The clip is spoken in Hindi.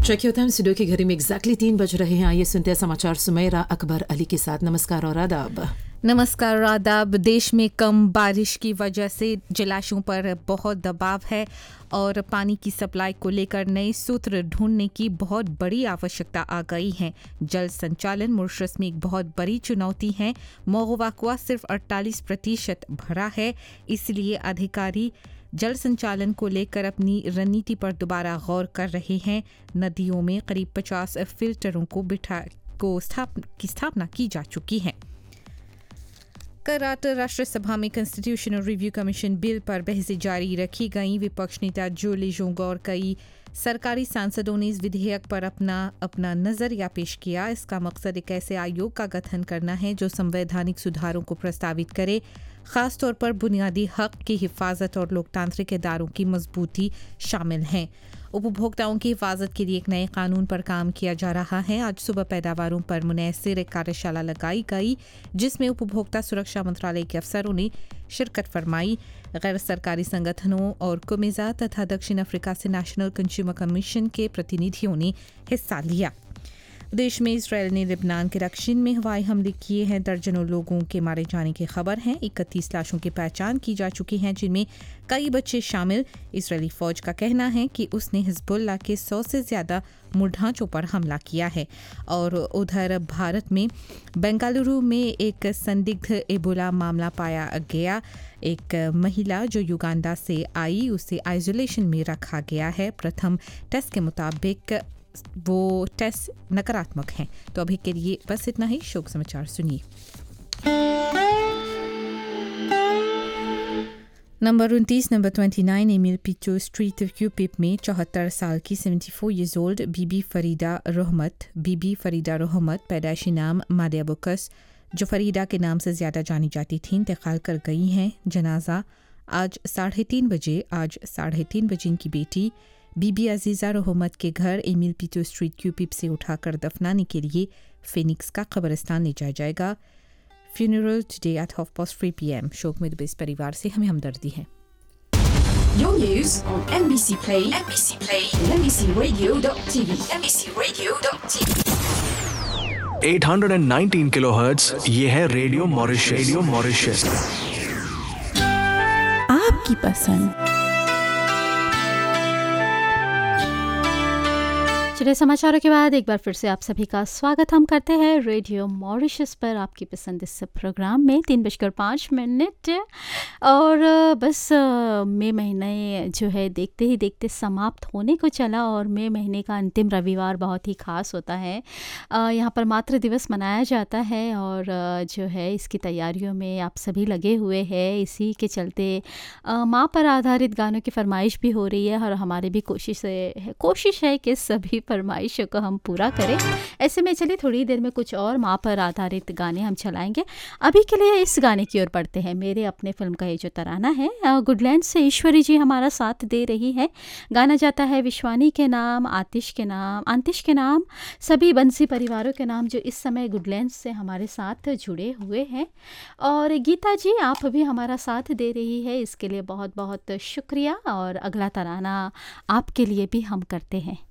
चेक टाइम स्टूडियो की घड़ी में एग्जैक्टली 3 बज रहे हैं। आइए सुनते हैं समाचार सुमेरा अकबर अली के साथ। नमस्कार और आदाब। नमस्कार और आदाब। देश में कम बारिश की वजह से जलाशयों पर बहुत दबाव है और पानी की सप्लाई को लेकर नए सूत्र ढूंढने की बहुत बड़ी आवश्यकता आ गई है। जल संचालन मॉरिशस में एक बहुत बड़ी चुनौती है। मोगवाकुआ सिर्फ 48% भरा है, इसलिए अधिकारी जल संचालन को लेकर अपनी रणनीति पर दोबारा गौर कर रहे हैं। नदियों में करीब 50 फिल्टरों की स्थापना की जा चुकी है। कल रात राष्ट्रसभा में कॉन्स्टिट्यूशनल रिव्यू कमीशन बिल पर बहसें जारी रखी गई। विपक्ष नेता जोली जोंग और कई सरकारी सांसदों ने इस विधेयक पर अपना नजरिया पेश किया। इसका मकसद एक ऐसे आयोग का गठन करना है जो संवैधानिक सुधारों को प्रस्तावित करे, खासतौर पर बुनियादी हक की हिफाजत और लोकतांत्रिक इदारों की मजबूती शामिल हैं। उपभोक्ताओं की हिफाजत के लिए एक नए कानून पर काम किया जा रहा है। आज सुबह पैदावारों पर मुनहसर एक कार्यशाला लगाई गई, जिसमें उपभोक्ता सुरक्षा मंत्रालय के अफसरों ने शिरकत फरमाई। गैर सरकारी संगठनों और कुमिजा तथा दक्षिण अफ्रीका से नेशनल कंज्यूमर कमीशन के प्रतिनिधियों ने हिस्सा लिया। देश में इसराइल ने लेबनान के रक्षिन में हवाई हमले किए हैं। दर्जनों लोगों के मारे जाने की खबर है। 31 लाशों की पहचान की जा चुकी है, जिनमें कई बच्चे शामिल। इजरायली फौज का कहना है कि उसने हिजबुल्लाह के 100 से ज्यादा मूल ढांचों पर हमला किया है। और उधर भारत में बेंगलुरु में एक संदिग्ध एबोला मामला पाया गया। एक महिला जो युगांडा से आई, उसे आइसोलेशन में रखा गया है। प्रथम टेस्ट के मुताबिक वो टेस्ट नकारात्मक हैं। तो अभी के लिए बस इतना ही। शोक समाचार सुनिए। नंबर 29 नंबर 29 एमिल पिटो स्ट्रीट क्यूपिप में 74 साल की 74 ईयर्स ओल्ड बीबी फरीदा रोहमत पैदाइशी नाम मादिया बुकस, जो फरीदा के नाम से ज़्यादा जानी जाती थीं, इंतकाल कर गई हैं। जनाजा आज 3:30 बजे इनकी बेटी बीबी अजीज़ा रोहमत के घर एमिल पिटो स्ट्रीट क्यूपिप से उठाकर दफनाने के लिए फिनिक्स का कब्रिस्तान ले जाया जाएगा। Funeral today at 3:30 PM। शोक में दुबे इस परिवार से हमें हमदर्दी है। Your news on NBC Play, and NBCRadio.tv, NBCRadio.tv। 819 kilohertz, ये है रेडियो मॉरिशस। आपकी पसंद। चलिए समाचारों के बाद एक बार फिर से आप सभी का स्वागत हम करते हैं रेडियो मॉरिशस पर। आपकी पसंद इस प्रोग्राम में 3:05 और बस मई महीने जो है देखते ही देखते समाप्त होने को चला। और मई महीने का अंतिम रविवार बहुत ही ख़ास होता है। यहाँ पर मातृ दिवस मनाया जाता है और जो है इसकी तैयारियों में आप सभी लगे हुए हैं। इसी के चलते माँ पर आधारित गानों की फरमाइश भी हो रही है और हमारी भी कोशिश है कि सभी फरमाइशों को हम पूरा करें। ऐसे में चलिए थोड़ी देर में कुछ और माँ पर आधारित गाने हम चलाएंगे। अभी के लिए इस गाने की ओर बढ़ते हैं। मेरे अपने फिल्म का ये जो तराना है, गुडलैंड से ईश्वरी जी हमारा साथ दे रही है। गाना जाता है विश्वानी के नाम, आतिश के नाम, सभी बंसी परिवारों के नाम जो इस समय गुडलैंड से हमारे साथ जुड़े हुए हैं। और गीता जी आप भी हमारा साथ दे रही है, इसके लिए बहुत बहुत शुक्रिया। और अगला तराना आपके लिए भी हम करते हैं।